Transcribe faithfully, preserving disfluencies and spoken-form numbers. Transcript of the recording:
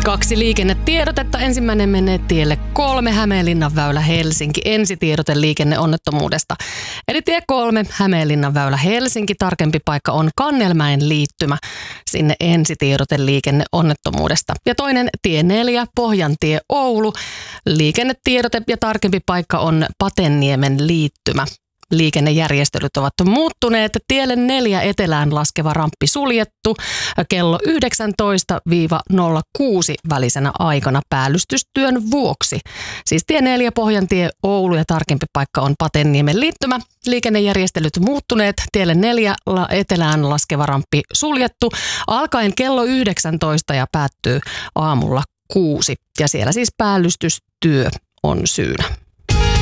Kaksi liikennetiedotetta. Ensimmäinen menee tielle kolme Hämeenlinnan väylä Helsinki. Ensitiedote liikenneonnettomuudesta. Eli tie kolme Hämeenlinnan väylä Helsinki. Tarkempi paikka on Kannelmäen liittymä. Sinne ensitiedote liikenneonnettomuudesta. Ja toinen tie neljä Pohjantie Oulu. Liikennetiedote ja tarkempi paikka on Patenniemen liittymä. Liikennejärjestelyt ovat muuttuneet. Tielle neljä etelään laskeva ramppi suljettu kello yhdeksäntoista nolla kuusi välisenä aikana päällystystyön vuoksi. Siis tie neljä Pohjantie Oulu ja tarkempi paikka on Patenniemen liittymä. Liikennejärjestelyt muuttuneet. Tielle neljä etelään laskeva ramppi suljettu alkaen kello yhdeksäntoista ja päättyy aamulla kuusi. Ja siellä siis päällystystyö on syynä.